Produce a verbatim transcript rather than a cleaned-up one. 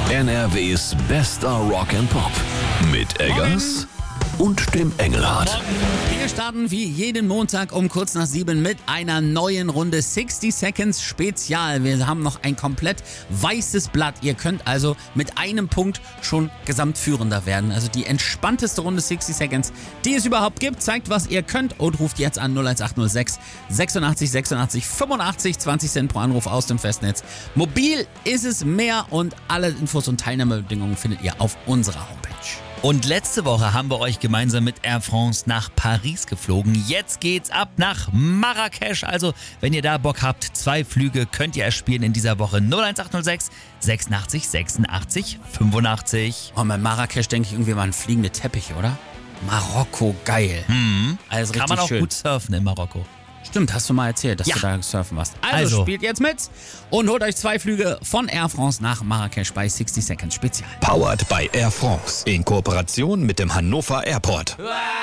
N R Ws bester Rock and Pop mit Eggers und dem Engelhardt. Wir starten wie jeden Montag um kurz nach sieben mit einer neuen Runde sixty Seconds Spezial. Wir haben noch ein komplett weißes Blatt. Ihr könnt also mit einem Punkt schon Gesamtführender werden. Also die entspannteste Runde sixty Seconds, die es überhaupt gibt. Zeigt, was ihr könnt und ruft jetzt an null eins acht null sechs sechsundachtzig sechsundachtzig fünfundachtzig, zwanzig Cent pro Anruf aus dem Festnetz. Mobil ist es mehr und alle Infos und Teilnahmebedingungen findet ihr auf unserer Homepage. Und letzte Woche haben wir euch gemeinsam mit Air France nach Paris geflogen. Jetzt geht's ab nach Marrakesch. Also, wenn ihr da Bock habt, zwei Flüge könnt ihr erspielen in dieser Woche. null eins acht null sechs sechsundachtzig sechsundachtzig fünfundachtzig. Oh, bei Marrakesch denke ich irgendwie mal an fliegende Teppiche, oder? Marokko, geil. Mhm. Also Kann richtig man auch schön. gut surfen in Marokko. Stimmt, hast du mal erzählt, dass Ja. du da surfen warst. Also, Also. spielt jetzt mit und holt euch zwei Flüge von Air France nach Marrakesch bei sixty Seconds Spezial. Powered by Air France in Kooperation mit dem Hannover Airport.